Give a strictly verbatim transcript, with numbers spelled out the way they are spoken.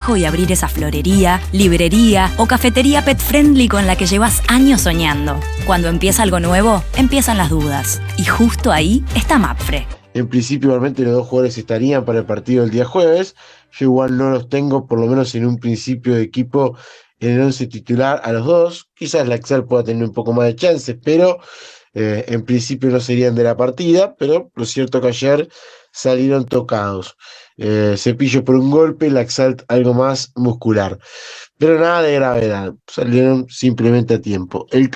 trabajo y abrir esa florería, librería o cafetería pet friendly con la que llevas años soñando. Cuando empieza algo nuevo, empiezan las dudas. Y justo ahí está Mapfre. En principio, igualmente los dos jugadores estarían para el partido del día jueves. Yo igual no los tengo, por lo menos en un principio de equipo, en el once titular a los dos. Quizás Laxalt pueda tener un poco más de chances, pero eh, en principio no serían de la partida. Pero lo cierto es que ayer salieron tocados. Eh, Cepillo por un golpe, Laxalt algo más muscular. Pero nada de gravedad, salieron simplemente a tiempo. El